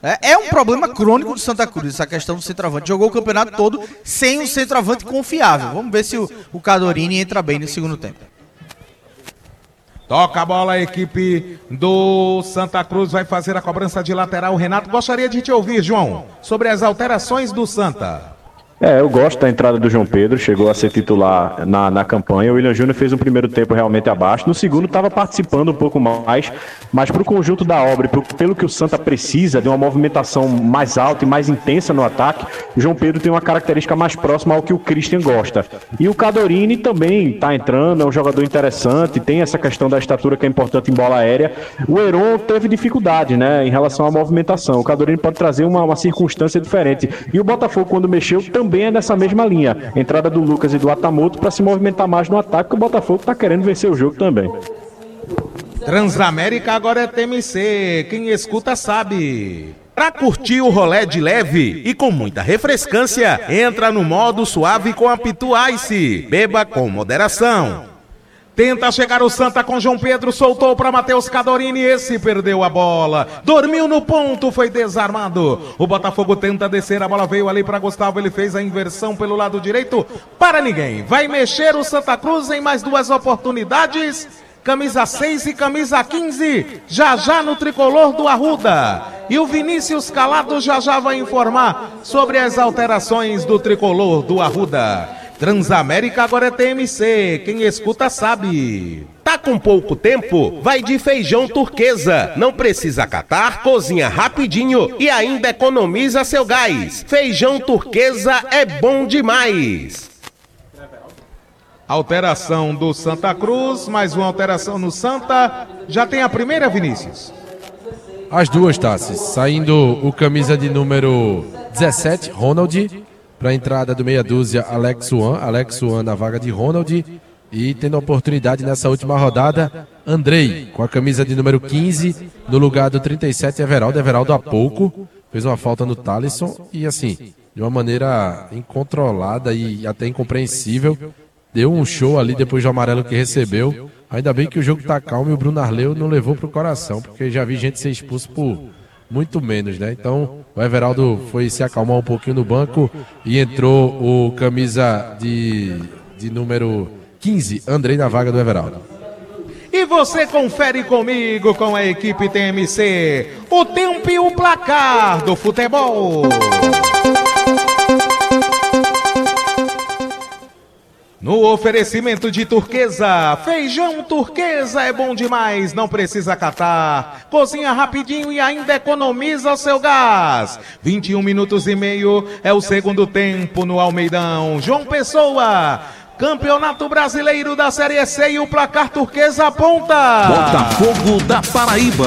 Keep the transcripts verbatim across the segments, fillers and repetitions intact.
É, é um problema crônico do Santa Cruz, essa questão do centroavante. Jogou o campeonato todo sem um centroavante confiável. Vamos ver se o, o Cadorini entra bem no segundo tempo. Toca a bola, a equipe do Santa Cruz vai fazer a cobrança de lateral. Renato, gostaria de te ouvir, João, sobre as alterações do Santa. É, eu gosto da entrada do João Pedro, chegou a ser titular na, na campanha. O William Júnior fez um primeiro tempo realmente abaixo, no segundo estava participando um pouco mais, mas para o conjunto da obra, pro, pelo que o Santa precisa, de uma movimentação mais alta e mais intensa no ataque, o João Pedro tem uma característica mais próxima ao que o Christian gosta. E o Cadorini também está entrando, é um jogador interessante, tem essa questão da estatura que é importante em bola aérea. O Heron teve dificuldade, né, em relação à movimentação. O Cadorini pode trazer uma, uma circunstância diferente. E o Botafogo, quando mexeu, também Também é nessa mesma linha, entrada do Lucas e do Atamoto para se movimentar mais no ataque, que o Botafogo está querendo vencer o jogo também. Transamérica agora é T M C, quem escuta sabe. Para curtir o rolê de leve e com muita refrescância, entra no modo suave com a Pitu Ice, beba com moderação. Tenta chegar o Santa com João Pedro, soltou para Matheus Cadorini, esse perdeu a bola, dormiu no ponto, foi desarmado. O Botafogo tenta descer, a bola veio ali para Gustavo, ele fez a inversão pelo lado direito, para ninguém. Vai mexer o Santa Cruz em mais duas oportunidades, camisa seis e camisa quinze, já já no tricolor do Arruda. E o Vinícius Calado já já vai informar sobre as alterações do tricolor do Arruda. Transamérica agora é T M C, quem escuta sabe. Tá com pouco tempo? Vai de feijão turquesa. Não precisa catar, cozinha rapidinho e ainda economiza seu gás. Feijão turquesa é bom demais. Alteração do Santa Cruz, mais uma alteração no Santa. Já tem a primeira, Vinícius? As duas, Tassi. Saindo o camisa de número dezessete, Ronald, para a entrada do meia dúzia, Alex Wan. Alex Wan na vaga de Ronald. E tendo a oportunidade nessa última rodada, Andrei, com a camisa de número quinze, no lugar do trinta e sete, Everaldo. Everaldo há pouco fez uma falta no Thalisson e, assim, de uma maneira incontrolada e até incompreensível, deu um show ali depois do amarelo que recebeu. Ainda bem que o jogo tá calmo e o Bruno Arleu não levou pro coração, porque já vi gente ser expulso por muito menos, né? Então o Everaldo foi se acalmar um pouquinho no banco e entrou o camisa de, de número quinze, Andrei, na vaga do Everaldo. E você confere comigo com a equipe T M C o tempo e o placar do futebol. No oferecimento de Turquesa, feijão Turquesa é bom demais, não precisa catar. Cozinha rapidinho e ainda economiza o seu gás. vinte e um minutos e meio é o segundo tempo no Almeidão. João Pessoa, Campeonato Brasileiro da Série C e o placar Turquesa aponta. Botafogo da Paraíba.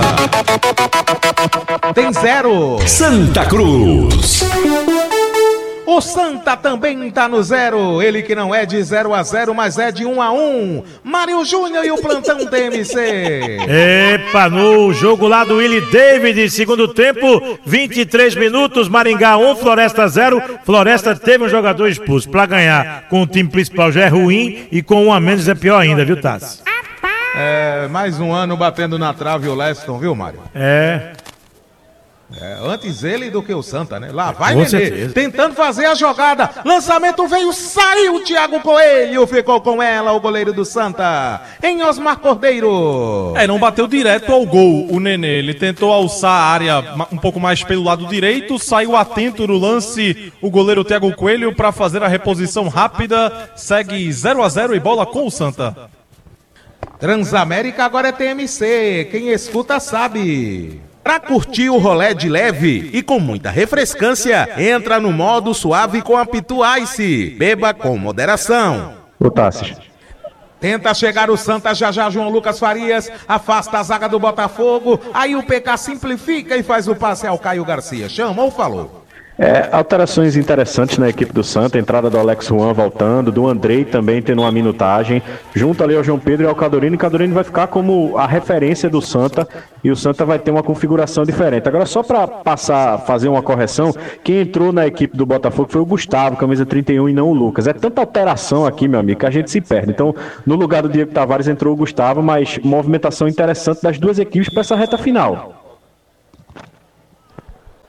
Tem zero. Santa Cruz. O Santa também tá no zero, ele que não é de zero a zero, mas é de um a um. Mário Júnior e o plantão T M C. Epa, no jogo lá do Willie David, segundo tempo, vinte e três minutos, Maringá um, Floresta zero. Floresta teve um jogador expulso. Pra ganhar com o time principal já é ruim e com um a menos é pior ainda, viu, Tassi? É, mais um ano batendo na trave o Leston, viu, Mário? É... É, antes ele do que o Santa, né? Lá vai Nenê, tentando fazer a jogada. Lançamento veio, saiu o Thiago Coelho. Ficou com ela o goleiro do Santa, em Osmar Cordeiro. É, não bateu direto ao gol o Nenê. Ele tentou alçar a área um pouco mais pelo lado direito. Saiu atento no lance o goleiro Thiago Coelho para fazer a reposição rápida. Segue zero a zero e bola com o Santa. Transamérica agora é T M C. Quem escuta sabe. Para curtir o rolê de leve e com muita refrescância, entra no modo suave com a Pitu Ice. Beba com moderação. Ô, Tassi. Tenta chegar o Santa, já já João Lucas Farias, afasta a zaga do Botafogo, aí o P K simplifica e faz o passe ao Caio Garcia. Chama ou falou? É, alterações interessantes na equipe do Santa, entrada do Alex Wan voltando, do Andrei também tendo uma minutagem, junto ali ao João Pedro e ao Cadorini. O Cadorini vai ficar como a referência do Santa e o Santa vai ter uma configuração diferente. Agora, só para passar, fazer uma correção, quem entrou na equipe do Botafogo foi o Gustavo, camisa trinta e um, e não o Lucas. É tanta alteração aqui, meu amigo, que a gente se perde. Então, no lugar do Diego Tavares entrou o Gustavo, mas movimentação interessante das duas equipes para essa reta final.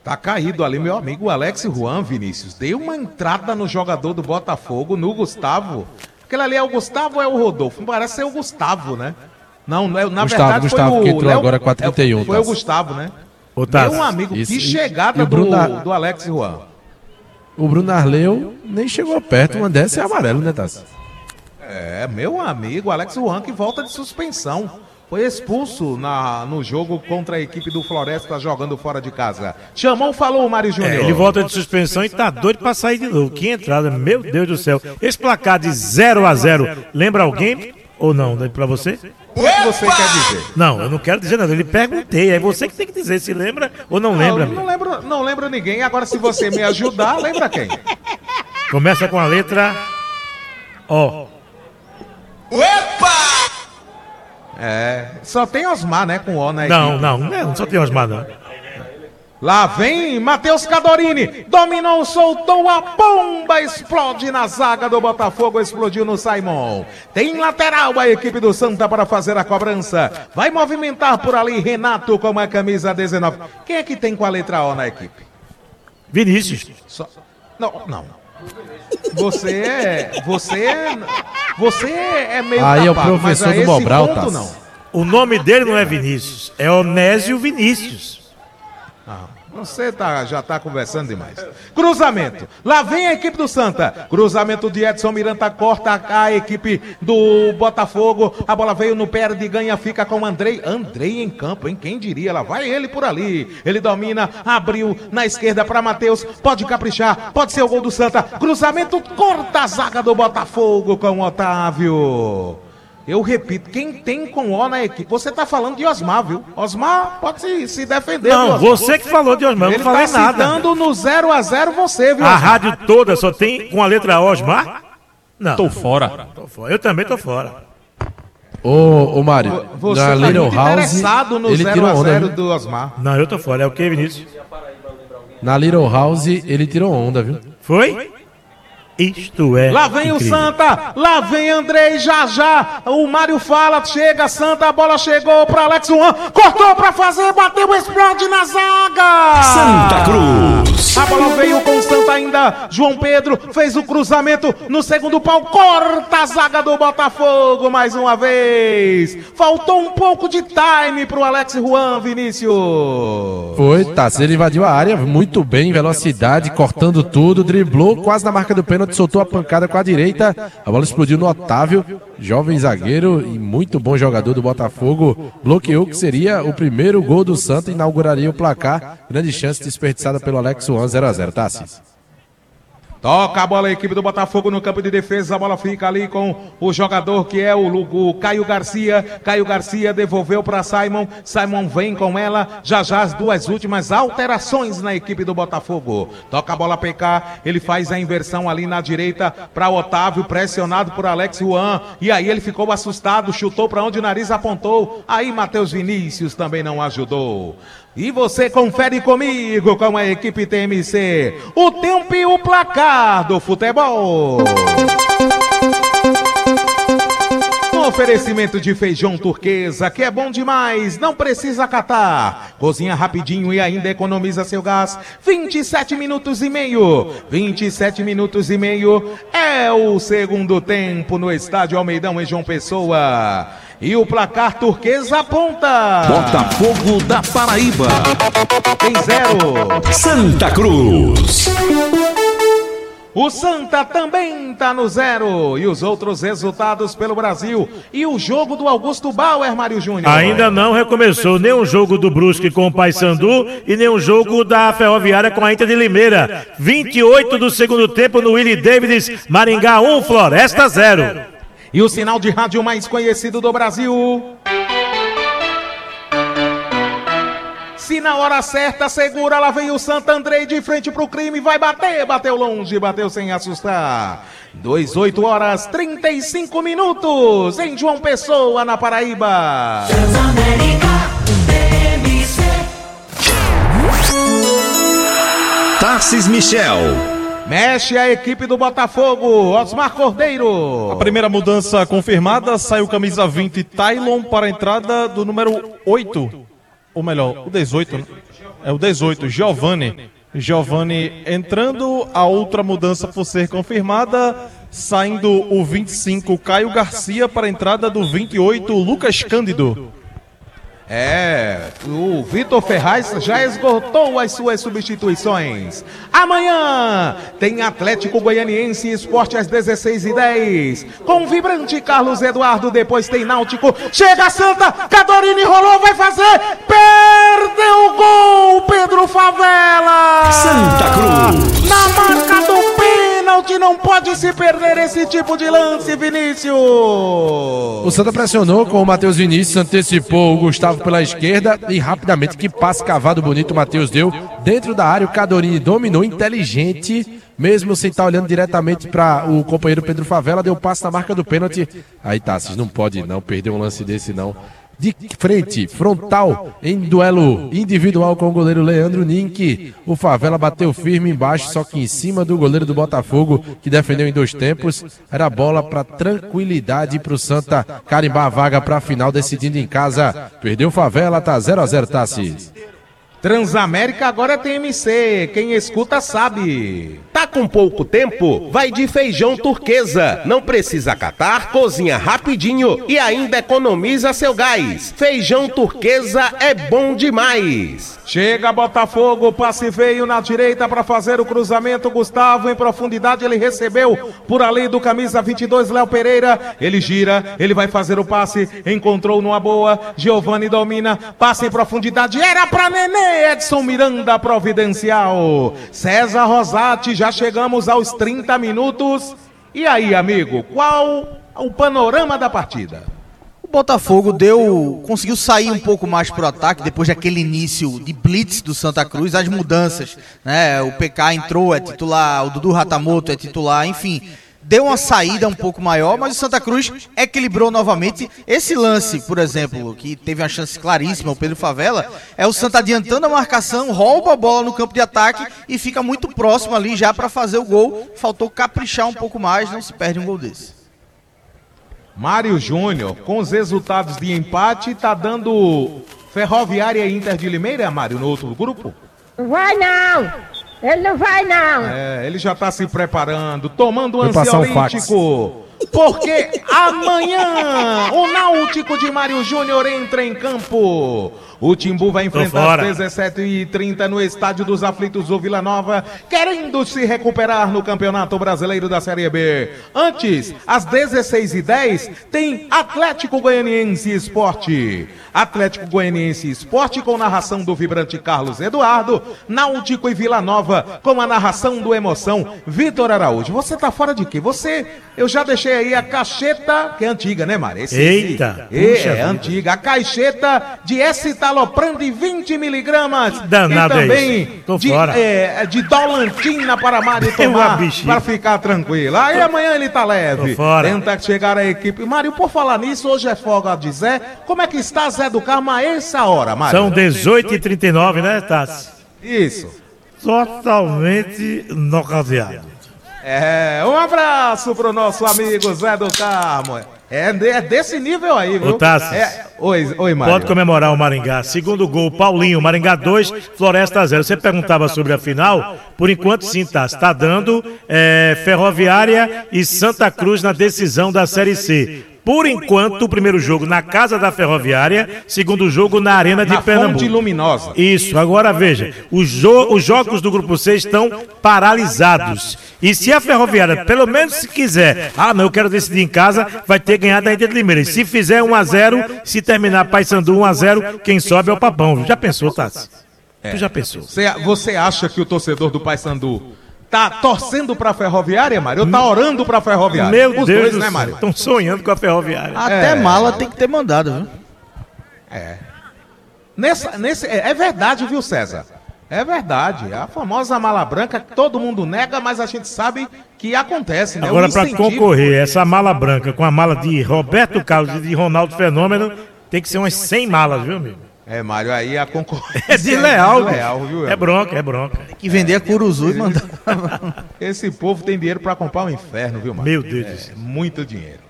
Tá caído ali, meu amigo Alex Juan, Vinícius. Deu uma entrada no jogador do Botafogo, no Gustavo. Aquele ali é o Gustavo ou é o Rodolfo? Parece ser o Gustavo, né? Não, não é, na Gustavo, verdade Gustavo, foi o... que entrou Léo, agora com a trinta e um. Foi tá? o Gustavo, né? Ô, Tassi, Meu amigo, isso, que e- chegada e o Bruno do, da- do Alex Juan. O Bruno Arleu nem chegou perto, uma dessa é amarelo, né, Tassi? É, meu amigo, Alex Juan que volta de suspensão. Foi expulso na, no jogo contra a equipe do Floresta jogando fora de casa. Chamou, falou, Mário Júnior. É, ele volta de suspensão e tá doido pra sair de novo. Que entrada, meu Deus do céu. Esse placar de zero a zero, lembra alguém ou não? Pra você? O que você quer dizer? Não, eu não quero dizer nada. Eu lhe perguntei. É você que tem que dizer se lembra ou não, Não, lembra. não, amigo. lembro, não lembro ninguém. Agora, se você me ajudar, lembra quem? Começa com a letra O. É, só tem Osmar, né, com O na Não, equipe. não, não, só tem Osmar, não. Lá vem Matheus Cadorini, dominou, soltou a bomba, explode na zaga do Botafogo, explodiu no Simon. Tem lateral a equipe do Santa para fazer a cobrança. Vai movimentar por ali Renato com a camisa dezenove. Quem é que tem com a letra O na equipe? Vinícius. Só... Não, não. Você é, você é, você é meio Aí é o tapado, mas professor a do esse Mobral, ponto, Tassi. não. O nome dele não é Vinícius, é Onésio Vinícius. Você tá, já tá conversando demais. Cruzamento. Lá vem a equipe do Santa. Cruzamento de Edson Miranda, corta a equipe do Botafogo. A bola veio no perde, ganha, fica com Andrei. Andrei em campo, hein? Quem diria? Lá vai ele por ali. Ele domina, abriu na esquerda para Matheus. Pode caprichar, pode ser o gol do Santa. Cruzamento, corta a zaga do Botafogo com o Otávio. Eu repito, quem tem com O na equipe, você tá falando de Osmar, viu? Osmar pode se, se defender. viu, Não, Osmar? você que falou de Osmar, eu Ele não falei tá nada. citando no zero a zero você, viu, A Osmar? rádio toda só tem com a letra Osmar? Não. Tô fora. Tô fora. Eu também tô fora. Ô, ô Mário, Você na tá Little muito House, interessado no ele zero tirou a onda, zero viu? do Osmar. Não, eu tô fora. É o que, Vinícius? Na Little House, ele tirou onda, viu? Foi? Isto é. Lá vem o incrível. Santa, lá vem Andrei, já já, o Mário fala, chega Santa, a bola chegou para Alex Juan, cortou para fazer, bateu, explode na zaga! Santa Cruz. A bola veio com o Santa ainda, João Pedro fez o cruzamento no segundo pau, corta a zaga do Botafogo mais uma vez. Faltou um pouco de time pro Alex Juan, Vinícius. Foi, tá. Ele invadiu a área muito bem, velocidade, cortando tudo, driblou quase na marca do pênalti, soltou a pancada com a direita. A bola explodiu no Otávio, jovem zagueiro e muito bom jogador do Botafogo. Bloqueou que seria o primeiro gol do Santa e inauguraria o placar. Grande chance desperdiçada pelo Alex Juan, zero a zero, tá, Assis? Toca a bola a equipe do Botafogo no campo de defesa, a bola fica ali com o jogador que é o, o Caio Garcia. Caio Garcia devolveu para Simon, Simon vem com ela, já já as duas últimas alterações na equipe do Botafogo. Toca a bola P K, ele faz a inversão ali na direita para Otávio, pressionado por Alex Juan, e aí ele ficou assustado, chutou para onde o nariz apontou, aí Matheus Vinícius também não ajudou. E você confere comigo com a equipe T M C, o tempo e o placar do futebol. Um oferecimento de feijão turquesa, que é bom demais, não precisa catar. Cozinha rapidinho e ainda economiza seu gás. vinte e sete minutos e meio. vinte e sete minutos e meio é o segundo tempo no estádio Almeidão em João Pessoa. E o placar turquesa aponta. Botafogo da Paraíba. Tem zero. Santa Cruz. O Santa também tá no zero. E os outros resultados pelo Brasil. E o jogo do Augusto Bauer, Mário Júnior. Ainda não recomeçou nem o jogo do Brusque com o Paysandu e nem o jogo da Ferroviária com a Inter de Limeira. vinte e oito do segundo tempo no Willie Davids, Maringá um, Floresta zero. E o sinal de rádio mais conhecido do Brasil. Se na hora certa segura, lá vem o Santo Andrei de frente pro crime, vai bater, bateu longe, bateu sem assustar. dois, oito horas, trinta e cinco minutos em João Pessoa, na Paraíba. Tarcis Michel. Mexe a equipe do Botafogo, Osmar Cordeiro. A primeira mudança confirmada, saiu camisa vinte, Tylon, para a entrada do número oito. Ou melhor, o dezoito, né? É o dezoito, Giovani. Giovani entrando, a outra mudança por ser confirmada, saindo o vinte e cinco, Caio Garcia, para a entrada do vinte e oito, Lucas Cândido. É, o Vitor Ferraz já esgotou as suas substituições. Amanhã tem Atlético Goianiense e Esporte às dezesseis e dez. Com o vibrante Carlos Eduardo, depois tem Náutico. Chega a Santa, Cadorini rolou, vai fazer. Perdeu o gol, Pedro Favela. Santa Cruz. Na marca do pênalti, não pode se perder esse tipo de lance, Vinícius. O Santa pressionou com o Matheus Vinícius, antecipou o Gustavo pela esquerda e rapidamente, que passe cavado bonito o Matheus deu dentro da área. O Cadorini dominou, inteligente, mesmo sem estar olhando diretamente para o companheiro Pedro Favela, deu passe na marca do pênalti. Aí Tassis, não pode não perder um lance desse não. De frente, frontal, em duelo individual com o goleiro Leandro Nink. O Favela bateu firme embaixo, só que em cima do goleiro do Botafogo, que defendeu em dois tempos. Era bola para tranquilidade para o Santa carimbar a vaga para a final, decidindo em casa. Perdeu o Favela, tá zero a zero, Tassis. Transamérica agora tem M C, quem escuta sabe. Tá com pouco tempo? Vai de Feijão Turquesa. Não precisa catar, cozinha rapidinho e ainda economiza seu gás. Feijão Turquesa é bom demais. Chega Botafogo, passe veio na direita para fazer o cruzamento. Gustavo em profundidade, ele recebeu por ali do camisa vinte e dois, Léo Pereira. Ele gira, ele vai fazer o passe, encontrou numa boa. Giovani domina, passe em profundidade, era para Nenê. Edson Miranda providencial. César Rosati, já chegamos aos trinta minutos. E aí, amigo, qual o panorama da partida? O Botafogo deu, conseguiu sair um pouco mais pro ataque depois daquele início de blitz do Santa Cruz, as mudanças, né? O P K entrou, é titular, o Dudu Ratamoto é titular, enfim, deu uma saída um pouco maior, mas o Santa Cruz equilibrou novamente. Esse lance, por exemplo, que teve uma chance claríssima, o Pedro Favela, é o Santa adiantando a marcação, rouba a bola no campo de ataque e fica muito próximo ali já para fazer o gol. Faltou caprichar um pouco mais, não se perde um gol desse. Mário Júnior, com os resultados de empate, tá dando Ferroviária e Inter de Limeira, Mário, no outro grupo? Não vai não! Ele não vai não! É, ele já tá se preparando, tomando um ansiolítico. Um porque amanhã o Náutico de Mário Júnior entra em campo. O Timbu vai enfrentar às dezessete e trinta no Estádio dos Aflitos do Vila Nova, querendo se recuperar no Campeonato Brasileiro da Série B. Antes, às dezesseis e dez, tem Atlético Goianiense Esporte. Atlético Goianiense Esporte com narração do vibrante Carlos Eduardo. Náutico e Vila Nova com a narração do Emoção Vitor Araújo. Você tá fora de quê? Você, eu já deixei aí a cacheta, que é antiga, né, Mário? Esse, Eita! esse, é, é antiga. A caixeta de S-Taloprand de vinte miligramas. Danado e também é de, é, de Dolantina para Mário tomar, para ficar tranquilo. Aí amanhã ele tá leve. Tenta chegar a equipe. Mário, por falar nisso, hoje é folga de Zé. Como é que está Zé do Carmo a essa hora, Mário? São dezoito e trinta e nove, né, Tassi? Isso. Totalmente nocauteado. É, um abraço pro nosso amigo Zé do Carmo. É, é desse nível aí, viu? Ô, Tassi, é, oi, oi, Mário. pode comemorar o Maringá. Segundo gol, Paulinho, Maringá dois, Floresta zero. Você perguntava sobre a final? Por enquanto, sim, Tassi. Está dando é, Ferroviária e Santa Cruz na decisão da Série C. Por enquanto, o primeiro jogo na casa da Ferroviária, segundo jogo na Arena de na Pernambuco. Fonte Luminosa. Isso, agora veja, os, jo- os jogos do Grupo C estão paralisados. E se a Ferroviária, pelo menos se quiser, ah não, eu quero decidir em casa, vai ter ganhado da Inter de Limeira. E se fizer um a zero, se terminar Paysandu um a zero, quem sobe é o Papão. Já pensou, Tassi? É. Tu já pensou? Você, você acha que o torcedor do Paysandu tá torcendo pra Ferroviária, Mário? Ou tá orando pra Ferroviária? Meu Os Deus dois, do né, céu, Mário? estão sonhando com a Ferroviária. Até É. mala tem que ter mandado, viu? É. Nessa, nesse, é, é verdade, viu, César? É verdade. A famosa mala branca que todo mundo nega, mas a gente sabe que acontece, né? Agora, Um para incentivo. concorrer, essa mala branca com a mala de Roberto Carlos e de Ronaldo Fenômeno, tem que ser umas cem malas, viu, amigo? É, Mário, aí a concorrência É desleal, é desleal, viu? É bronca, é bronca. Tem que vender a Curuzu e mandar. Esse povo tem dinheiro pra comprar o inferno, viu, Mário? Meu Deus É, do céu. muito dinheiro.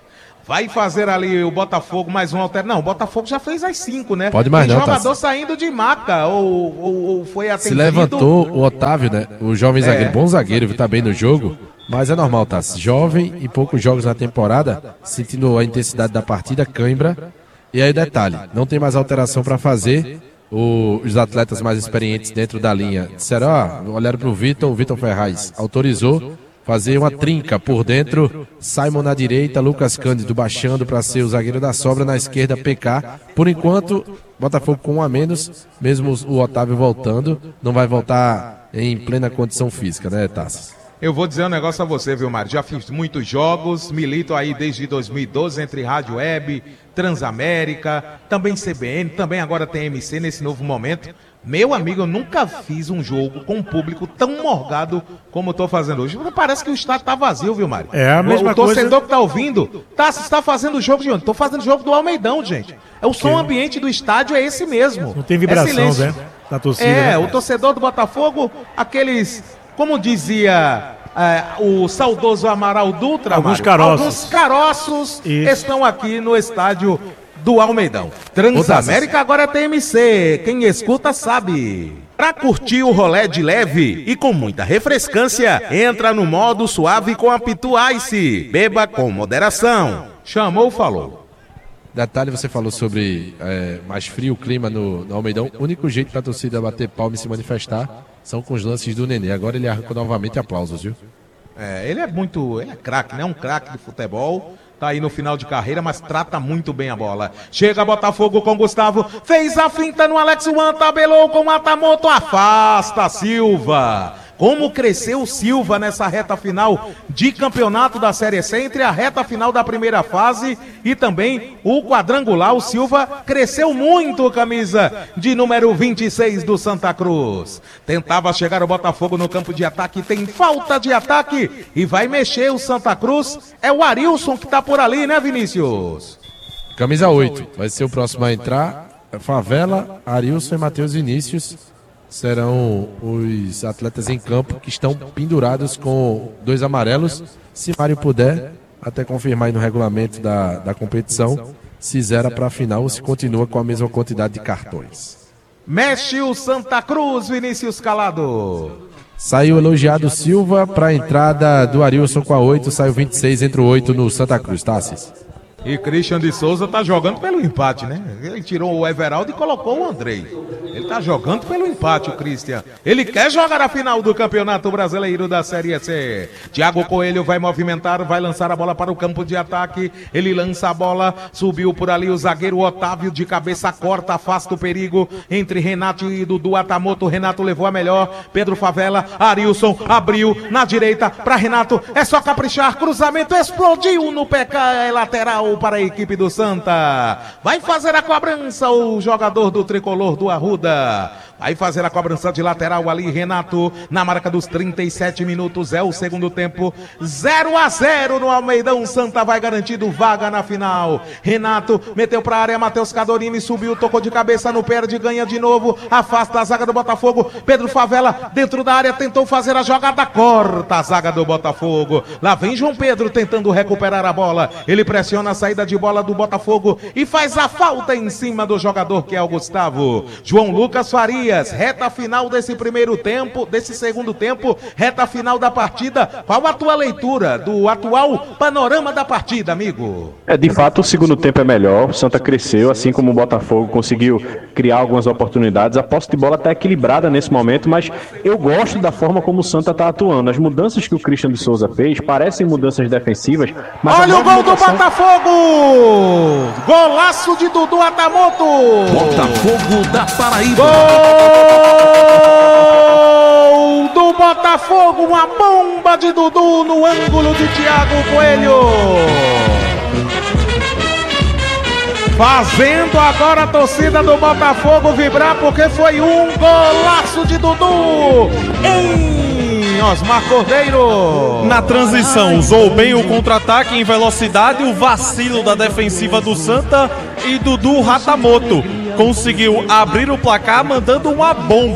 Vai fazer ali o Botafogo mais um altero. Não, o Botafogo já fez as cinco, né? Pode mais Tem não, jogador Tassi. saindo de maca ou, ou, ou foi atendido. Se levantou o Otávio, né? O jovem É. zagueiro, bom zagueiro, tá bem no jogo. Mas é normal, tá? Jovem e poucos jogos na temporada, sentindo a intensidade da partida, cãibra. E aí detalhe, não tem mais alteração para fazer. O- os atletas mais experientes dentro da linha disseram, ah, olharam pro Vitor, o Vitor Ferraz autorizou fazer uma trinca por dentro, Simon na direita, Lucas Cândido baixando para ser o zagueiro da sobra, na esquerda P K. Por enquanto, Botafogo com um a menos, mesmo o Otávio voltando, não vai voltar em plena condição física, né, Tassi? Eu vou dizer um negócio a você, viu, Mário? Já fiz muitos jogos, milito aí desde dois mil e doze entre Rádio Web, Transamérica, também C B N, também agora tem M C nesse novo momento. Meu amigo, eu nunca fiz um jogo com um público tão morgado como eu tô fazendo hoje. Parece que o estádio tá vazio, viu, Mário? É a mesma O torcedor coisa- que tá ouvindo, tá, você está fazendo o jogo de onde? Tô fazendo o jogo do Almeidão, gente. É o som ambiente do estádio, é esse mesmo. Não tem É vibração, silêncio. né? Da torcida. É, né? o torcedor do Botafogo, aqueles, como dizia é, o saudoso Amaral Dutra, Alguns Mário, caroços. alguns caroços Isso. estão aqui no estádio do Almeidão. Transamérica agora é T M C, quem escuta sabe. Pra curtir o rolê de leve e com muita refrescância, entra no modo suave com a Pitu Ice. Beba com moderação. Chamou, falou. Detalhe, você falou sobre é, mais frio o clima no, no Almeidão. O único jeito pra torcida bater palma e se manifestar são com os lances do Nenê. Agora ele arranca novamente aplausos, viu? É, ele é muito, ele é craque, né? Um craque de futebol. Tá aí no final de carreira, mas trata muito bem a bola. Chega Botafogo com Gustavo, fez a finta no Alex One, tabelou com Matamoto, afasta Silva. Como cresceu o Silva nessa reta final de campeonato da Série C, entre a reta final da primeira fase e também o quadrangular. O Silva cresceu muito, camisa de número vinte e seis do Santa Cruz. Tentava chegar o Botafogo no campo de ataque, tem falta de ataque e vai mexer o Santa Cruz. É o Arilson que tá por ali, né, Vinícius? Camisa oito, vai ser o próximo a entrar. Favela, Arilson e Matheus Vinícius serão os atletas em campo que estão pendurados com dois amarelos. Se Mário puder, até confirmar aí no regulamento da, da competição, se zera para a final ou se continua com a mesma quantidade de cartões. Mexe o Santa Cruz, Vinícius Calado. Saiu elogiado Silva para a entrada do Arilson com a oito, saiu vinte e seis, entre o oito no Santa Cruz, Tassis. E Christian de Souza tá jogando pelo empate, né? Ele tirou o Everaldo e colocou o Andrei. Ele tá jogando pelo empate, o Christian. Ele quer jogar a final do Campeonato Brasileiro da Série C. Thiago Coelho vai movimentar, vai lançar a bola para o campo de ataque. Ele lança a bola, subiu por ali o zagueiro Otávio de cabeça, corta, afasta o perigo entre Renato e Dudu Atamoto. Renato levou a melhor. Pedro Favela, Arilson abriu na direita para Renato. É só caprichar, cruzamento explodiu no P K, é lateral para a equipe do Santa. Vai fazer a cobrança o jogador do tricolor do Arruda. Vai fazer a cobrança de lateral ali, Renato, na marca dos trinta e sete minutos, é o segundo tempo, zero a zero no Almeidão. Santa vai garantido vaga na final. Renato meteu pra área, Matheus Cadorini subiu, tocou de cabeça, no perde, ganha de novo, afasta a zaga do Botafogo. Pedro Favela dentro da área, tentou fazer a jogada, corta a zaga do Botafogo. Lá vem João Pedro tentando recuperar a bola, ele pressiona a saída de bola do Botafogo e faz a falta em cima do jogador que é o Gustavo. João Lucas Faria, reta final desse primeiro tempo, desse segundo tempo, reta final da partida. Qual a tua leitura do atual panorama da partida, amigo? É, de fato, o segundo tempo é melhor. O Santa cresceu, assim como o Botafogo conseguiu criar algumas oportunidades. A posse de bola está equilibrada nesse momento, mas eu gosto da forma como o Santa está atuando. As mudanças que o Christian de Souza fez parecem mudanças defensivas, mas olha a o gol do movimentação... Botafogo! Golaço de Dudu Atamoto! Botafogo da Paraíba. Gol do Botafogo, uma bomba de Dudu no ângulo de Thiago Coelho. Fazendo agora a torcida do Botafogo vibrar, porque foi um golaço de Dudu em Osmar Cordeiro. Na transição, usou bem o contra-ataque em velocidade, o vacilo da defensiva do Santa e Dudu Ratamoto conseguiu abrir o placar mandando uma bomba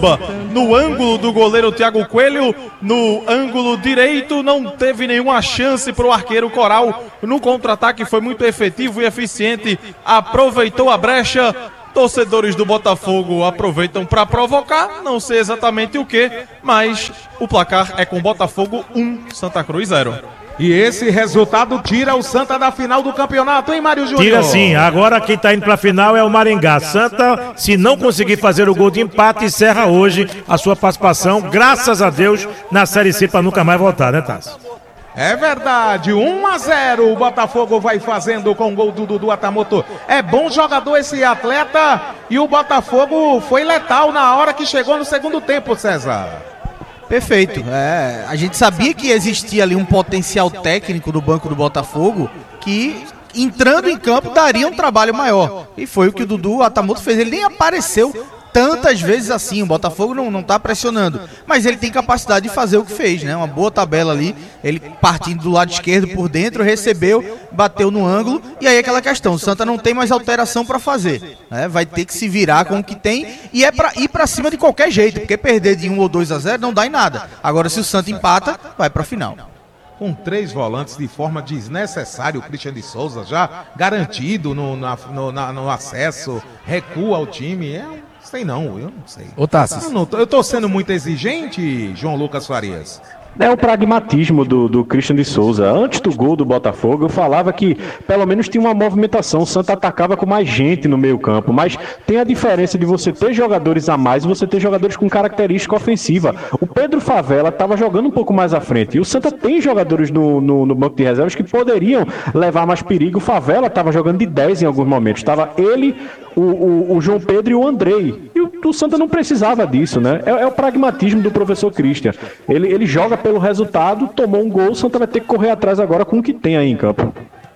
no ângulo do goleiro Thiago Coelho, no ângulo direito, não teve nenhuma chance para o arqueiro Coral. No contra-ataque foi muito efetivo e eficiente, aproveitou a brecha. Torcedores do Botafogo aproveitam para provocar, não sei exatamente o que, mas o placar é com Botafogo um, Santa Cruz zero. E esse resultado tira o Santa da final do campeonato, hein, Mário Júnior? Tira sim, agora quem tá indo pra final é o Maringá. Santa, se não conseguir fazer o gol de empate, encerra hoje a sua participação, graças a Deus, na Série C para nunca mais voltar, né, Tássio? É verdade, um a zero o Botafogo vai fazendo com o gol do Dudu Atamoto. É bom jogador esse atleta e o Botafogo foi letal na hora que chegou no segundo tempo, César. Perfeito. É, a gente sabia que existia ali um potencial técnico do banco do Botafogo que, entrando em campo, daria um trabalho maior. E foi o que o Dudu Atamoto fez. Ele nem apareceu tantas vezes assim, o Botafogo não, não tá pressionando, mas ele tem capacidade de fazer o que fez, né? Uma boa tabela ali, ele partindo do lado esquerdo por dentro, recebeu, bateu no ângulo, e aí aquela questão, o Santa não tem mais alteração para fazer, né? Vai ter que se virar com o que tem, e é para ir para cima de qualquer jeito, porque perder de um ou dois a zero não dá em nada. Agora se o Santa empata, vai para a final. Com três volantes de forma desnecessária, o Christian de Souza já garantido no, na, no, na, no acesso, recua ao time, é um sei não, eu não sei. Ô, Tassis. Eu, não tô, eu tô sendo muito exigente, João Lucas Farias. É o pragmatismo do, do Christian de Souza. Antes do gol do Botafogo, eu falava que pelo menos tinha uma movimentação. O Santa atacava com mais gente no meio campo. Mas tem a diferença de você ter jogadores a mais e você ter jogadores com característica ofensiva. O Pedro Favela estava jogando um pouco mais à frente. E o Santa tem jogadores no, no, no banco de reservas que poderiam levar mais perigo. O Favela estava jogando de dez em alguns momentos. Estava ele, o, o, o João Pedro e o Andrei. E o, o Santa não precisava disso, né? É, é o pragmatismo do professor Christian. Ele, ele joga pelo resultado, tomou um gol, o Santa vai ter que correr atrás agora com o que tem aí em campo.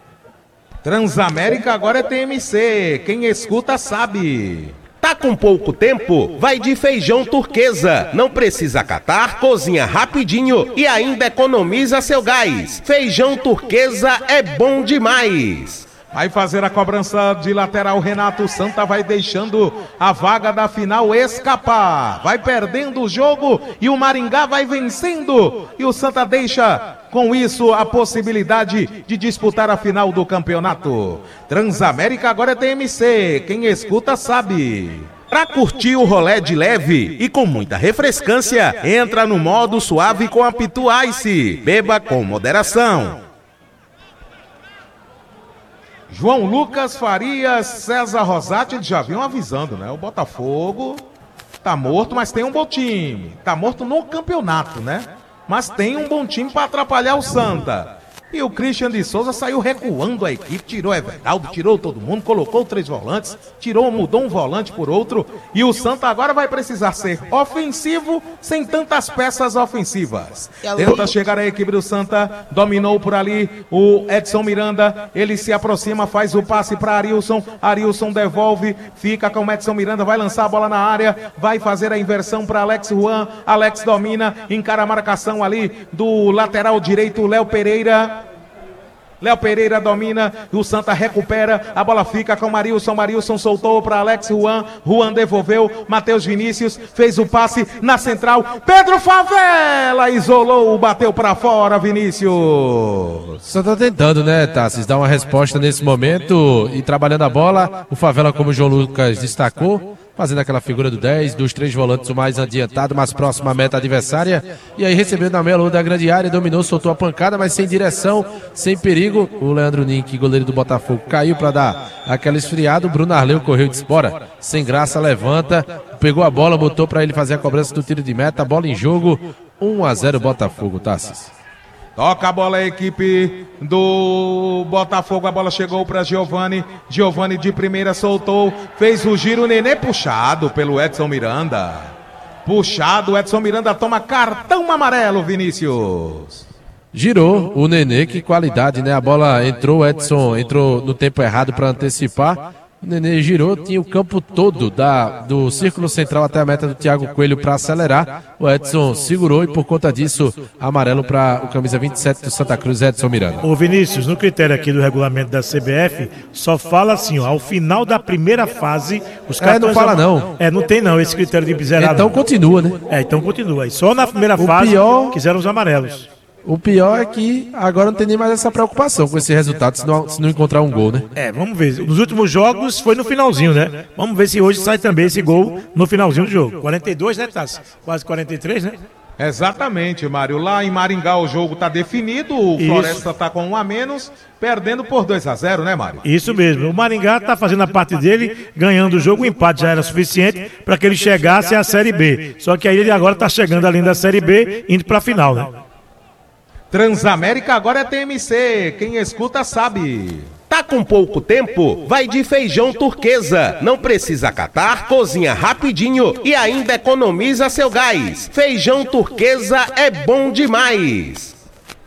Transamérica agora é T M C, quem escuta sabe. Tá com pouco tempo? Vai de feijão turquesa. Não precisa catar, cozinha rapidinho e ainda economiza seu gás. Feijão turquesa é bom demais. Vai fazer a cobrança de lateral Renato. Santa vai deixando a vaga da final escapar. Vai perdendo o jogo e o Maringá vai vencendo. E o Santa deixa com isso a possibilidade de disputar a final do campeonato. Transamérica agora é T M C. Quem escuta sabe. Pra curtir o rolê de leve e com muita refrescância, entra no modo suave com a Pitu Ice. Beba com moderação. João Lucas Farias, César Rosati, eles já vinham avisando, né? O Botafogo tá morto, mas tem um bom time. Tá morto no campeonato, né? Mas tem um bom time para atrapalhar o Santa. E o Christian de Souza saiu recuando a equipe, tirou Everaldo, tirou todo mundo, colocou três volantes, tirou, mudou um volante por outro. E o Santa agora vai precisar ser ofensivo sem tantas peças ofensivas. Tenta chegar a equipe do Santa, dominou por ali o Edson Miranda, ele se aproxima, faz o passe para Arilson, Arilson devolve, fica com o Edson Miranda, vai lançar a bola na área, vai fazer a inversão para Alex Juan, Alex domina, encara a marcação ali do lateral direito, Léo Pereira. Léo Pereira domina, o Santa recupera, a bola fica com Marilson, Marilson soltou para Alex Juan, Juan devolveu, Matheus Vinícius fez o passe na central, Pedro Favela isolou, bateu para fora, Vinícius. Só tá tentando, né, Tassis, dar uma resposta nesse momento e trabalhando a bola, o Favela, como o João Lucas destacou, fazendo aquela figura do dez, dos três volantes o mais adiantado, mais próximo à meta adversária, e aí recebeu na meia lua da grande área, dominou, soltou a pancada, mas sem direção, sem perigo. O Leandro Nink, goleiro do Botafogo, caiu para dar aquela esfriada, o Bruno Arleu correu e disse, bora, sem graça, levanta, pegou a bola, botou para ele fazer a cobrança do tiro de meta, bola em jogo, um a zero Botafogo, Tassis. Toca a bola a equipe do Botafogo, a bola chegou para Giovani, Giovani de primeira soltou, fez o giro, o Nenê puxado pelo Edson Miranda. Puxado, Edson Miranda toma cartão amarelo, Vinícius. Girou o Nenê, que qualidade, né? A bola entrou, o Edson entrou no tempo errado para antecipar, O Nenê girou, tinha o campo todo da, do círculo central até a meta do Thiago Coelho para acelerar. O Edson segurou e por conta disso, amarelo para o camisa vinte e sete do Santa Cruz, Edson Miranda. Ô Vinícius, no critério aqui do regulamento da C B F, só fala assim, ó, ao final da primeira fase, os É, não fala não. É, não tem não esse critério de zerado. Então não. continua, né? É, então continua. E só na primeira O fase pior- quiseram os amarelos. O pior é que agora não tem nem mais essa preocupação com esse resultado, se não, se não encontrar um gol, né? É, vamos ver. Nos últimos jogos foi no finalzinho, né? Vamos ver se hoje sai também esse gol no finalzinho do jogo. quarenta e dois, né, Tassi? Quase quarenta e três, né? Exatamente, Mário. Lá em Maringá o jogo tá definido, o Isso. Floresta tá com um a menos, perdendo por dois a zero, né, Mário? Isso mesmo. O Maringá tá fazendo a parte dele, ganhando o jogo. O empate já era suficiente para que ele chegasse à Série B. Só que aí ele agora tá chegando além da Série B, indo pra final, né? Transamérica agora é T M C, quem escuta sabe. Tá com pouco tempo? Vai de feijão turquesa. Não precisa catar, cozinha rapidinho e ainda economiza seu gás. Feijão turquesa é bom demais.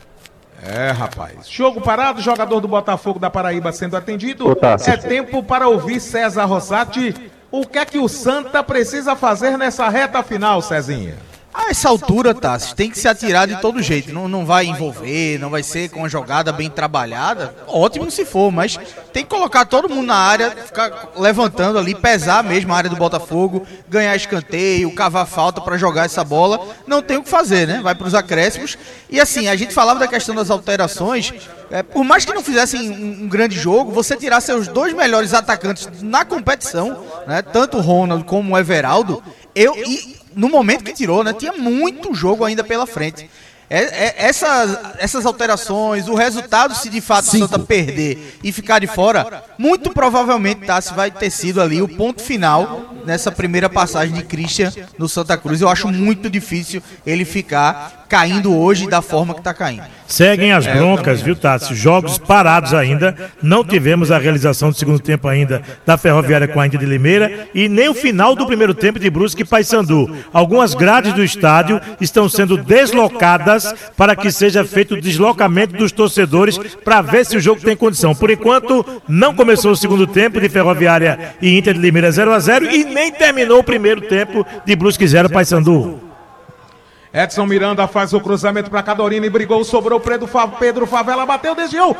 É, rapaz. Jogo parado, jogador do Botafogo da Paraíba sendo atendido. Ô, Tassi. É tempo para ouvir César Rossati. O que é que o Santa precisa fazer nessa reta final, Cezinha? A essa altura, Tassi, tem que se atirar de todo jeito. Não, não vai envolver, não vai ser com uma jogada bem trabalhada. Ótimo se for, mas tem que colocar todo mundo na área, ficar levantando ali, pesar mesmo a área do Botafogo, ganhar escanteio, cavar falta para jogar essa bola. Não tem o que fazer, né? Vai para os acréscimos. E assim, a gente falava da questão das alterações. É, por mais que não fizessem um, um grande jogo, você tirar seus dois melhores atacantes na competição, né? Tanto o Ronald como o Everaldo, eu... E, no momento que tirou, né, tinha muito jogo ainda pela frente. É, é, essas, essas alterações, o resultado, se de fato Cinco. o Santa perder e ficar de fora, muito provavelmente, Tassi, vai ter sido ali o ponto final nessa primeira passagem de Christian no Santa Cruz. Eu acho muito difícil ele ficar caindo hoje da forma que está caindo. Seguem as broncas, viu, Tassi? Jogos parados ainda. Não tivemos a realização do segundo tempo ainda da Ferroviária com a Índia de Limeira e nem o final do primeiro tempo de Brusque e Paysandu. Algumas grades do estádio estão sendo deslocadas para que seja feito o deslocamento dos torcedores para ver se o jogo tem condição. Por enquanto, não começou o segundo tempo de Ferroviária e Índia de Limeira zero a zero e nem terminou o primeiro tempo de Brusque zero Paysandu. Edson Miranda faz o cruzamento para Cadorini, brigou, sobrou Pedro, Fa- Pedro Favela, bateu, desviou.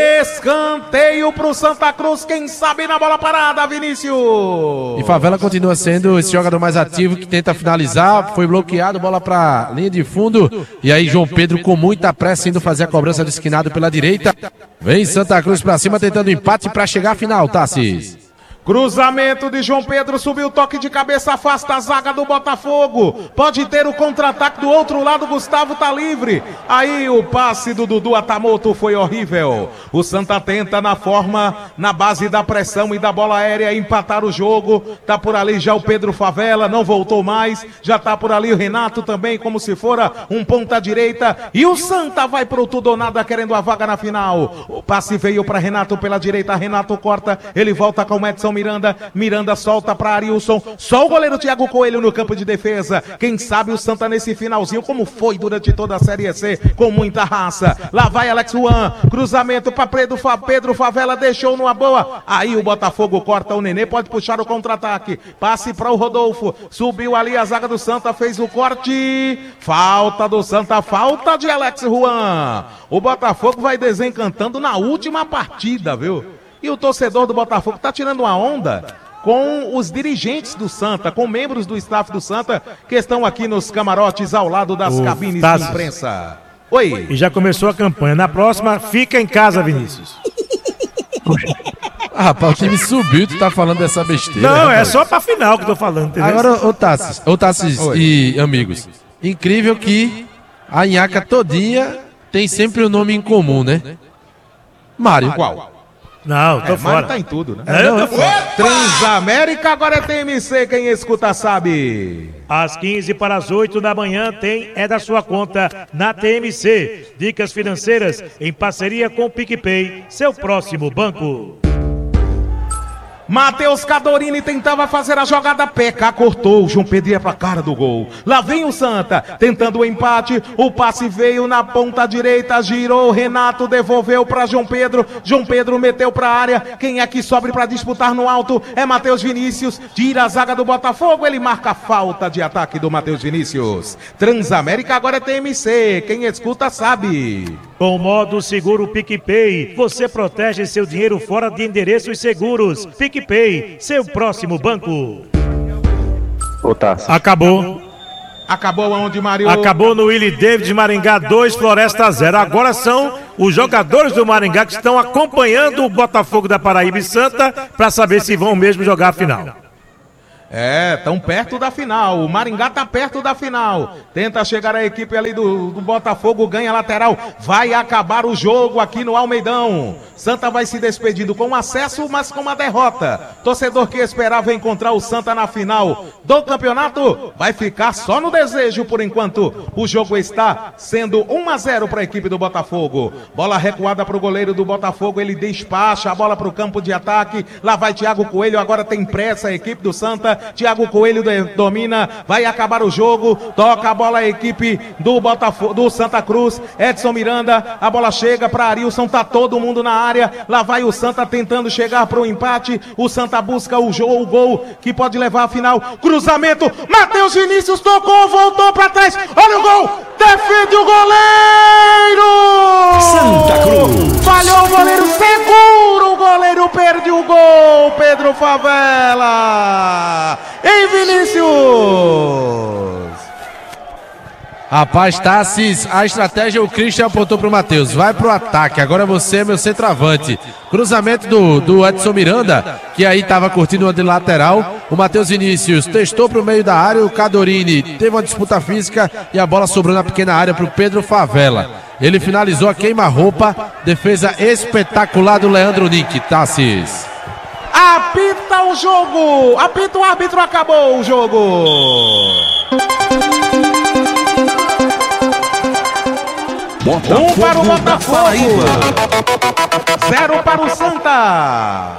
Escanteio pro Santa Cruz, quem sabe na bola parada, Vinícius. E Favela continua sendo esse jogador mais ativo que tenta finalizar. Foi bloqueado, bola para linha de fundo. E aí João Pedro com muita pressa indo fazer a cobrança do esquinado pela direita. Vem Santa Cruz para cima tentando empate para chegar à final, Tassis. Cruzamento de João Pedro, subiu o toque de cabeça, afasta a zaga do Botafogo. Pode ter o contra-ataque do outro lado, Gustavo tá livre. Aí o passe do Dudu Atamoto foi horrível. O Santa tenta na forma, na base da pressão e da bola aérea, empatar o jogo. Tá por ali já o Pedro Favela, não voltou mais. Já tá por ali o Renato também, como se fora um ponta direita. E o Santa vai pro tudo ou nada, querendo a vaga na final. O passe veio para Renato pela direita, Renato corta, ele volta com o Edson Miranda, Miranda solta para Arilson, só o goleiro Thiago Coelho no campo de defesa. Quem sabe o Santa nesse finalzinho, como foi durante toda a Série C, com muita raça. Lá vai Alex Juan, cruzamento para Pedro, Fa, Pedro Favela, deixou numa boa. Aí o Botafogo corta o Nenê, pode puxar o contra-ataque. Passe para o Rodolfo, subiu ali a zaga do Santa, fez o corte. Falta do Santa, falta de Alex Juan. O Botafogo vai desencantando na última partida, viu? E o torcedor do Botafogo tá tirando uma onda com os dirigentes do Santa, com membros do staff do Santa, que estão aqui nos camarotes ao lado das O cabines Tassi. de imprensa. Oi. E já começou a campanha. Na próxima, fica em casa, Vinícius. Ah, rapaz, o time subiu, tu tá falando dessa besteira. Não, é rapaz. só pra final que eu tô falando, entendeu? Agora, ô Tassis, ô Tassis e amigos, incrível que a Inhaca todinha tem sempre um nome em comum, né? Mário. Qual? Não, tô É, fora. Mário tá em tudo, né? É, eu tô fora. Transamérica agora é T M C, quem escuta sabe. Às quinze para as oito da manhã tem É da Sua Conta na T M C. Dicas financeiras em parceria com o PicPay, seu próximo banco. Matheus Cadorini tentava fazer a jogada, P K cortou, João Pedro ia pra cara do gol. Lá vem o Santa, tentando o empate, o passe veio na ponta direita, girou, Renato devolveu pra João Pedro, João Pedro meteu pra área, quem é que sobe pra disputar no alto? É Matheus Vinícius, tira a zaga do Botafogo, ele marca a falta de ataque do Matheus Vinícius. Transamérica agora é T M C, quem escuta sabe. Com o modo seguro PicPay, você protege seu dinheiro fora de endereços seguros. PicPay, seu próximo banco. Ô, Tassi. Acabou. Acabou aonde, Mário? Acabou no Willie David, Maringá dois, Floresta zero. Agora são os jogadores do Maringá que estão acompanhando o Botafogo da Paraíba e Santa para saber se vão mesmo jogar a final. É, tão perto da final, o Maringá tá perto da final, tenta chegar a equipe ali do, do Botafogo, ganha lateral, vai acabar o jogo aqui no Almeidão. Santa vai se despedindo com acesso, mas com uma derrota. Torcedor que esperava encontrar o Santa na final do campeonato, vai ficar só no desejo por enquanto. O jogo está sendo um a zero para a equipe do Botafogo. Bola recuada para o goleiro do Botafogo, ele despacha a bola para o campo de ataque, lá vai Thiago Coelho, agora tem pressa a equipe do Santa. Thiago Coelho domina, vai acabar o jogo, toca a bola a equipe do Botafogo, do Santa Cruz, Edson Miranda, a bola chega para Arilson, tá todo mundo na área, lá vai o Santa tentando chegar para o empate, o Santa busca o, jogo, o gol que pode levar a final, cruzamento, Matheus Vinícius tocou, voltou para trás, olha o gol, defende o goleiro! Santa Cruz! Falhou o goleiro, segura o goleiro, perde o gol, Pedro Favela! Ei, Vinícius! Rapaz, Tassis, a estratégia o Christian apontou pro Matheus. Vai pro ataque, agora você é meu centroavante. Cruzamento do, do Edson Miranda, que aí tava curtindo uma de lateral. O Matheus Vinícius testou pro meio da área, o Cadorini teve uma disputa física e a bola sobrou na pequena área pro Pedro Favela. Ele finalizou a queima-roupa, defesa espetacular do Leandro Nick, Tassis. Apita o jogo! Apita o árbitro, acabou o jogo! Um para o Botafogo, zero para o Santa.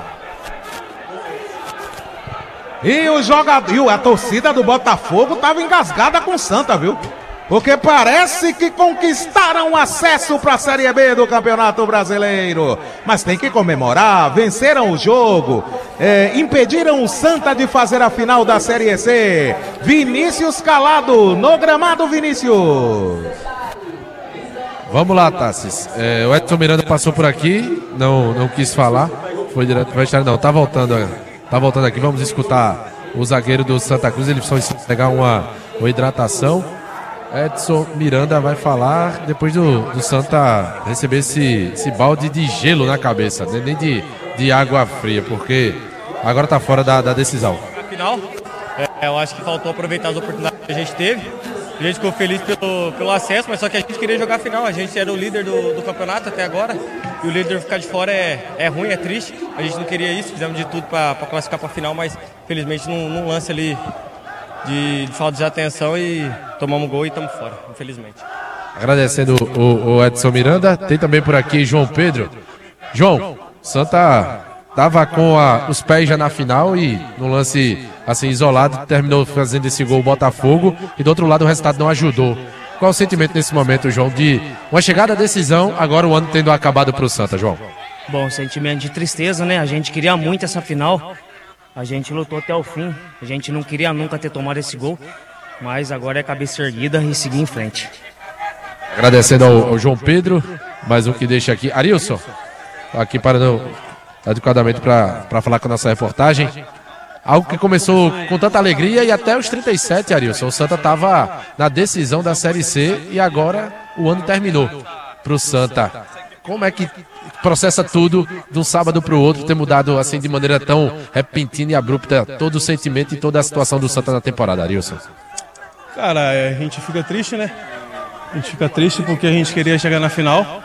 E o jogador, e a torcida do Botafogo estava engasgada com o Santa, viu? Porque parece que conquistaram acesso para a Série B do Campeonato Brasileiro. Mas tem que comemorar, venceram o jogo, é, impediram o Santa de fazer a final da Série C. Vinícius calado no gramado, Vinícius. Vamos lá, Tassis. É, o Edson Miranda passou por aqui, não, não quis falar, foi direto para o vestiário. Não, tá voltando, tá voltando aqui. Vamos escutar o zagueiro do Santa Cruz, ele precisa pegar uma, uma hidratação. Edson Miranda vai falar depois do, do Santa receber esse, esse balde de gelo na cabeça, né? Nem de, de água fria, porque agora tá fora da, da decisão. Final, é, eu acho que faltou aproveitar as oportunidades que a gente teve. A gente ficou feliz pelo, pelo acesso, mas só que a gente queria jogar a final. A gente era o líder do, do campeonato até agora, e o líder ficar de fora é, é ruim, é triste. A gente não queria isso, fizemos de tudo para classificar para a final, mas felizmente num, num lance ali de, de falta de atenção e tomamos gol e estamos fora, infelizmente. Agradecendo o, o Edson Miranda, tem também por aqui João Pedro. João, Santa estava com a, os pés já na final e no lance assim isolado terminou fazendo esse gol o Botafogo e do outro lado o resultado não ajudou. Qual o sentimento nesse momento, João, de uma chegada à decisão, agora o ano tendo acabado para o Santa, João? Bom, sentimento de tristeza, né? A gente queria muito essa final, a gente lutou até o fim, a gente não queria nunca ter tomado esse gol, mas agora é cabeça erguida e seguir em frente. Agradecendo ao, ao João Pedro, mais um que deixa aqui. Arilson, aqui parando adequadamente para falar com a nossa reportagem. Algo que começou com tanta alegria e até os trinta e sete, Arilson. O Santa estava na decisão da Série C e agora o ano terminou para o Santa. Como é que processa tudo de um sábado para o outro, ter mudado assim de maneira tão repentina e abrupta todo o sentimento e toda a situação do Santa na temporada, Arilson? Cara, a gente fica triste, né? A gente fica triste porque a gente queria chegar na final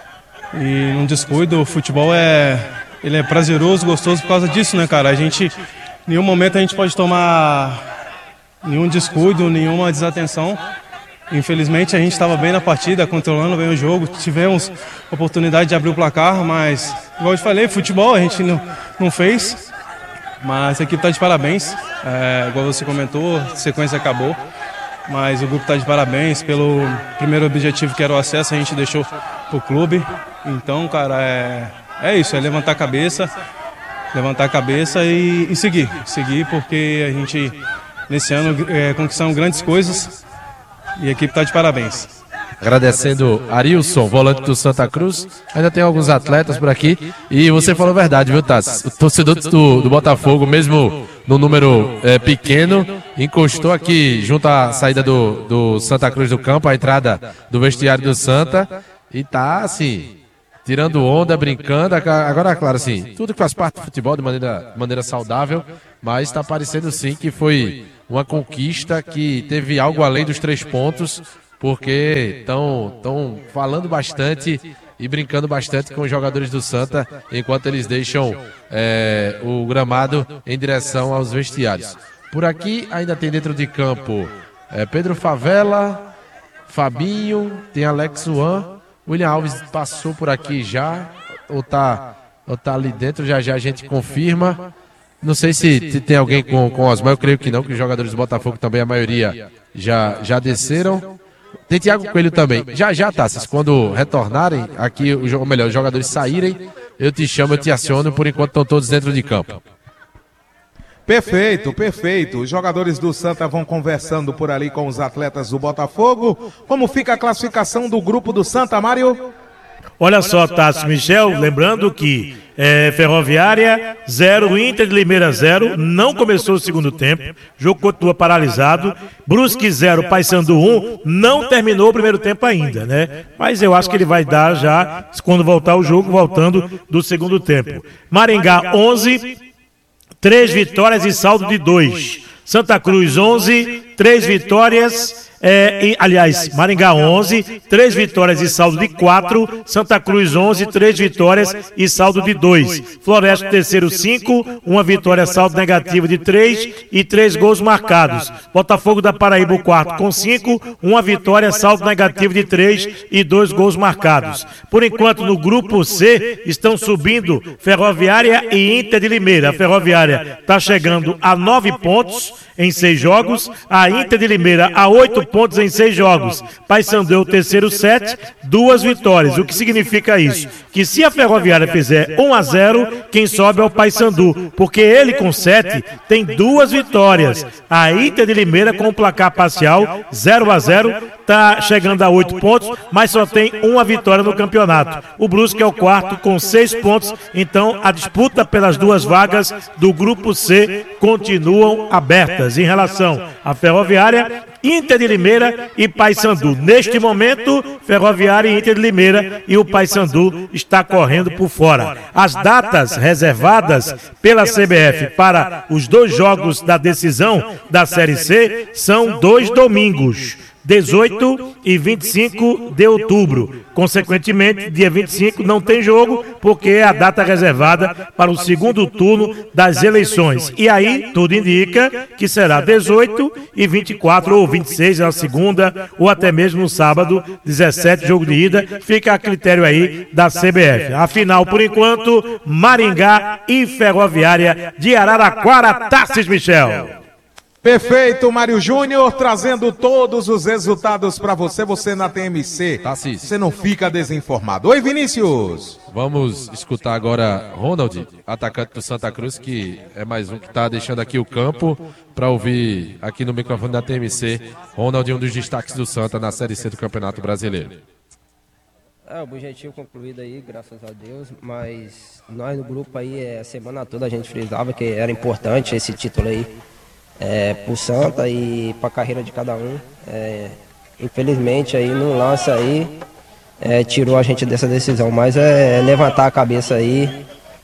e num descuido. O futebol é, ele é prazeroso, gostoso por causa disso, né, cara? A gente, em nenhum momento a gente pode tomar nenhum descuido, nenhuma desatenção. Infelizmente a gente estava bem na partida, controlando bem o jogo, tivemos oportunidade de abrir o placar, mas, igual eu te falei, futebol a gente não, não fez Mas a equipe está de parabéns, é, igual você comentou, a sequência acabou, mas o grupo está de parabéns pelo primeiro objetivo que era o acesso, a gente deixou para o clube. Então, cara, é, é isso, é levantar a cabeça, levantar a cabeça e, e seguir, seguir porque a gente, nesse ano, é, conquistamos grandes coisas e a equipe está de parabéns. Agradecendo Arilson, volante do Santa Cruz. Ainda tem alguns atletas por aqui. E você falou a verdade, viu, Tassi? O torcedor do, do Botafogo, mesmo no número é, pequeno, encostou aqui junto à saída do, do Santa Cruz do campo, a entrada do vestiário do Santa. E tá, assim, tirando onda, brincando. Agora, claro, assim, tudo que faz parte do futebol de maneira, de maneira saudável. Mas está parecendo, sim, que foi uma conquista que teve algo além dos três pontos. Porque estão falando bastante e brincando bastante com os jogadores do Santa, enquanto eles deixam é, o gramado em direção aos vestiários. Por aqui ainda tem dentro de campo é, Pedro Favela, Fabinho, tem Alex Juan, William Alves passou por aqui já, ou tá, ou tá ali dentro, já já a gente confirma. Não sei se, se tem alguém com, com Osmar, eu creio que não, que os jogadores do Botafogo também, a maioria, já, já desceram. Tem Thiago Coelho também. Já, já, Tassis, quando retornarem aqui, ou melhor, os jogadores saírem, eu te chamo, eu te aciono, por enquanto estão todos dentro de campo. Perfeito, perfeito. Os jogadores do Santa vão conversando por ali com os atletas do Botafogo. Como fica a classificação do grupo do Santa, Mário? Olha só, Tassi Michel, lembrando que é, Ferroviária zero, Inter de Limeira zero, não começou o segundo tempo, o jogo continua paralisado. Brusque zero, Paysandu um, não terminou o primeiro tempo ainda, né? Mas eu acho que ele vai dar já, quando voltar o jogo, voltando do segundo tempo. Maringá onze, três vitórias e saldo de dois. Santa Cruz onze, três vitórias... É, e, aliás, Maringá onze, três vitórias e saldo de quatro, Santa Cruz onze, três vitórias e saldo de dois. Floresta terceiro cinco, uma vitória, saldo negativo de três e três gols marcados. Botafogo da Paraíba o quarto com cinco, uma vitória, saldo negativo de três e dois gols marcados. Por enquanto, no grupo C, estão subindo Ferroviária e Inter de Limeira. A Ferroviária está chegando a nove pontos em seis jogos, a Inter de Limeira a oito pontos em seis jogos. Paysandu é o terceiro sete, duas vitórias. O que significa isso? Que se a Ferroviária fizer um a zero, quem sobe é o Paysandu, porque ele com sete tem duas vitórias. A Inter de Limeira com o placar parcial zero a zero está chegando a oito pontos, mas só tem uma vitória no campeonato. O Brusque é o quarto com seis pontos, então a disputa pelas duas vagas do grupo C continuam abertas. Em relação à Ferroviária, Inter de Limeira e Paysandu. Neste momento, Ferroviária e Inter de Limeira, e o Paysandu está correndo por fora. As datas reservadas pela C B F para os dois jogos da decisão da Série C são dois domingos, dezoito e vinte e cinco de outubro. Consequentemente, dia vinte e cinco não tem jogo, porque é a data reservada para o segundo turno das eleições. E aí, tudo indica que será dezoito e vinte e quatro ou vinte e seis na segunda, ou até mesmo no sábado, dezessete, jogo de ida. Fica a critério aí da C B F. Afinal, por enquanto, Maringá e Ferroviária de Araraquara, Tassis Michel. Perfeito, Mário Júnior, trazendo todos os resultados para você, você na T M C. Tassis. Você não fica desinformado. Oi, Vinícius. Vamos escutar agora Ronald, atacante do Santa Cruz, que é mais um que está deixando aqui o campo, para ouvir aqui no microfone da T M C. Ronald, um dos destaques do Santa na Série C do Campeonato Brasileiro. É, o objetivo concluído aí, graças a Deus, mas nós no grupo aí, a semana toda a gente frisava que era importante esse título aí. É, pro Santa e pra carreira de cada um. É, infelizmente aí no lance aí é, tirou a gente dessa decisão, mas é, é levantar a cabeça aí,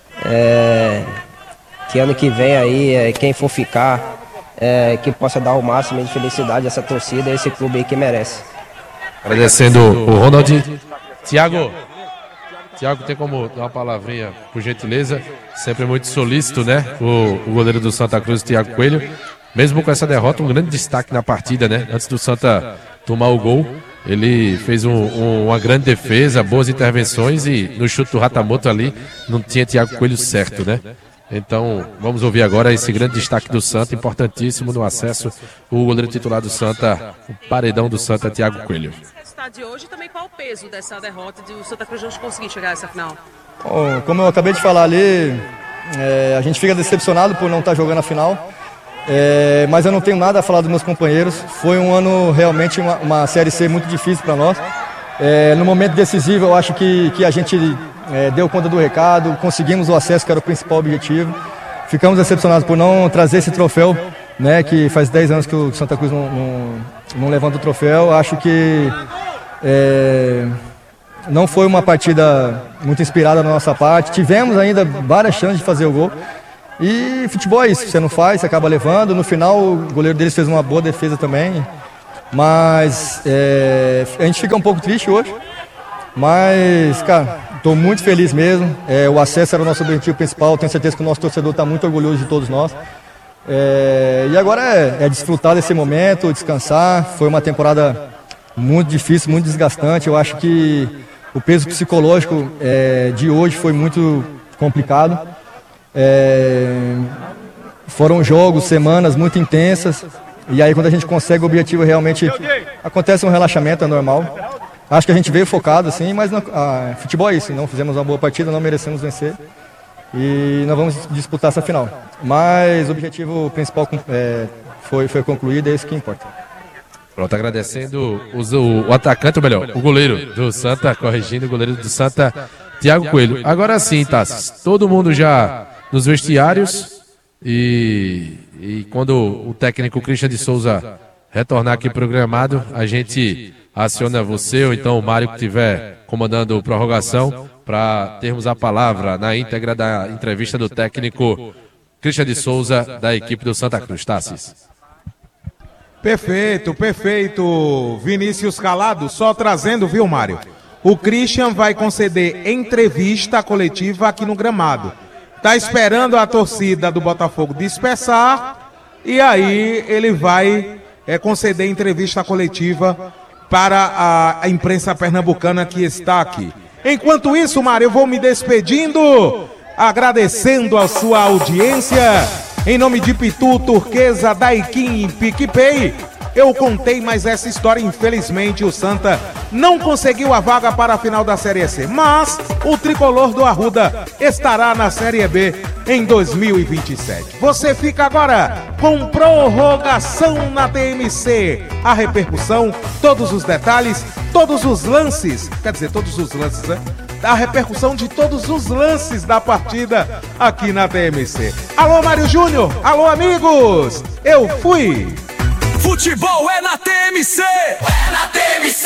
é, que ano que vem aí é, quem for ficar é, que possa dar o máximo de felicidade a essa torcida, esse clube aí que merece. Agradecendo o Ronald. Tiago, Tiago, tem como dar uma palavrinha, por gentileza? Sempre muito solícito, né? O, o goleiro do Santa Cruz, Thiago Coelho. Mesmo com essa derrota, um grande destaque na partida, né? Antes do Santa tomar o gol, ele fez um, um, uma grande defesa, boas intervenções, e no chute do Ratamoto ali não tinha Thiago Coelho certo, né? Então, vamos ouvir agora esse grande destaque do Santa, importantíssimo no acesso, o goleiro titular do Santa, o paredão do Santa, Thiago Coelho. Esse resultado de hoje, também qual o peso dessa derrota de o Santa Cruz não conseguir chegar a essa final? Bom, como eu acabei de falar ali, é, a gente fica decepcionado por não estar jogando a final, é, mas eu não tenho nada a falar dos meus companheiros. Foi um ano realmente, uma, uma Série C muito difícil para nós. É, no momento decisivo, eu acho que, que a gente é, deu conta do recado, conseguimos o acesso, que era o principal objetivo. Ficamos decepcionados por não trazer esse troféu, né, que faz dez anos que o Santa Cruz não, não, não levanta o troféu. Acho que é, não foi uma partida muito inspirada na nossa parte. Tivemos ainda várias chances de fazer o gol. E futebol é isso, você não faz, você acaba levando. No final, o goleiro deles fez uma boa defesa também. Mas é, a gente fica um pouco triste hoje. Mas, cara, estou muito feliz mesmo. É, o acesso era o nosso objetivo principal. Tenho certeza que o nosso torcedor está muito orgulhoso de todos nós. É, e agora é, é desfrutar desse momento, descansar. Foi uma temporada muito difícil, muito desgastante. Eu acho que o peso psicológico é, de hoje foi muito complicado. É, foram jogos, semanas muito intensas. E aí quando a gente consegue o objetivo, realmente acontece um relaxamento, é normal. Acho que a gente veio focado assim, mas não, ah, futebol é isso, não fizemos uma boa partida, não merecemos vencer. E nós vamos disputar essa final. Mas o objetivo principal é, foi, foi concluído, é isso que importa. Pronto, agradecendo os, o, o atacante, ou melhor, o goleiro do Santa, corrigindo o goleiro do Santa, Thiago Coelho. Agora sim, Tassis, todo mundo já nos vestiários e, e quando o técnico Christian de Souza retornar aqui programado, a gente aciona você ou então o Mário que estiver comandando a prorrogação para termos a palavra na íntegra da entrevista do técnico Christian de Souza da equipe do Santa Cruz. Tassis. Perfeito, perfeito. Vinícius Calado, só trazendo, viu, Mário? O Christian vai conceder entrevista coletiva aqui no gramado. Tá esperando a torcida do Botafogo dispersar e aí ele vai é, conceder entrevista coletiva para a, a imprensa pernambucana que está aqui. Enquanto isso, Mário, eu vou me despedindo, agradecendo a sua audiência. Em nome de Pitu, Turquesa, Daikin e PicPay, eu contei mais essa história. Infelizmente, o Santa não conseguiu a vaga para a final da Série C, mas o tricolor do Arruda estará na Série B em dois mil e vinte e sete. Você fica agora com prorrogação na T M C. A repercussão, todos os detalhes, todos os lances, quer dizer, todos os lances, né? A repercussão de todos os lances da partida aqui na T M C. Alô, Mário Júnior! Alô, amigos! Eu fui! Futebol é na T M C! É na T M C!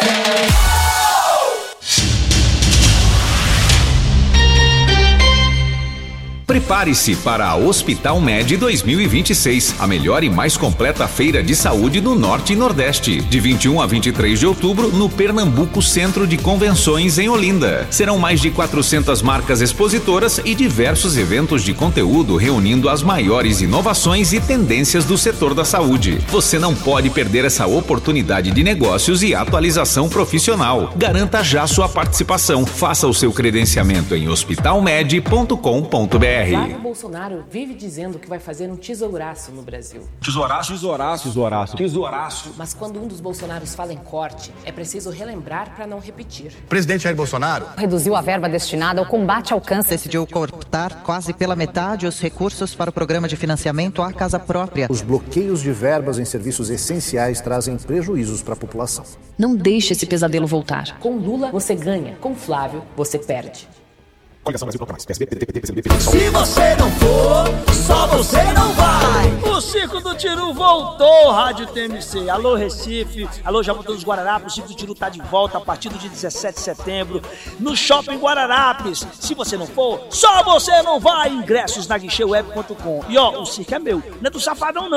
Prepare-se para a Hospital Med dois mil e vinte e seis, a melhor e mais completa feira de saúde do Norte e Nordeste. De vinte e um a vinte e três de outubro, no Pernambuco Centro de Convenções, em Olinda. Serão mais de quatrocentas marcas expositoras e diversos eventos de conteúdo reunindo as maiores inovações e tendências do setor da saúde. Você não pode perder essa oportunidade de negócios e atualização profissional. Garanta já sua participação. Faça o seu credenciamento em hospital med ponto com ponto b r. Jair Bolsonaro vive dizendo que vai fazer um tesouraço no Brasil. Tesouraço? Tesouraço. Tesouraço. Tesouraço. Mas quando um dos Bolsonaros fala em corte, é preciso relembrar para não repetir. O presidente Jair Bolsonaro reduziu a verba destinada ao combate ao câncer. Decidiu cortar quase pela metade os recursos para o programa de financiamento à casa própria. Os bloqueios de verbas em serviços essenciais trazem prejuízos para a população. Não deixe esse pesadelo voltar. Com Lula, você ganha. Com Flávio, você perde. Coligação Brasil Bloco Mais, P S B, P D T, P T, P S B. Se você não for, só você não vai. O Circo do Tiru voltou, Rádio T M C. Alô, Recife. Alô, Jaboatão dos Guararapes. O Circo do Tiru tá de volta a partir do dia dezessete de setembro no Shopping Guararapes. Se você não for, só você não vai. Ingressos na guichê web ponto com. E ó, o circo é meu, não é do Safadão não.